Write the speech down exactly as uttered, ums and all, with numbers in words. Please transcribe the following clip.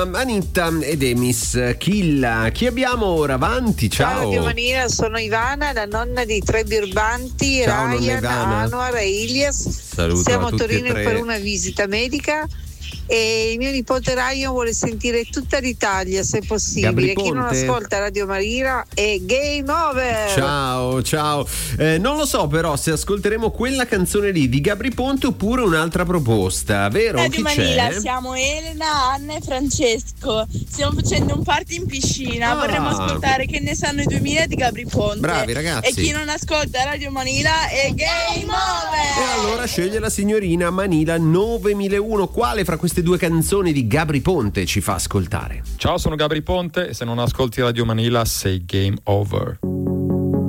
Anita ed Emis Killa. Chi abbiamo ora? Avanti, ciao. Ciao Radio Manila, sono Ivana, la nonna di tre birbanti, ciao, Ryan, Anwar e Ilias. Saluto Siamo a, a Torino tre. per una visita medica e il mio nipote Ryan vuole sentire tutta l'Italia se possibile. Chi non ascolta Radio Marina è game over. Ciao, ciao. Eh, non lo so però se ascolteremo quella canzone lì di Gabry Ponte oppure un'altra proposta, vero? Radio Chi Manila, c'è? siamo Elena, Anna e Francesco. Stiamo facendo un party in piscina. Ah. Vorremmo ascoltare Che ne sanno i duemila di Gabry Ponte. Bravi ragazzi. E chi non ascolta Radio Manila è game over. E allora sceglie la signorina Manila novemilauno. Quale fra queste due canzoni di Gabry Ponte ci fa ascoltare? Ciao, sono Gabry Ponte e se non ascolti Radio Manila sei game over.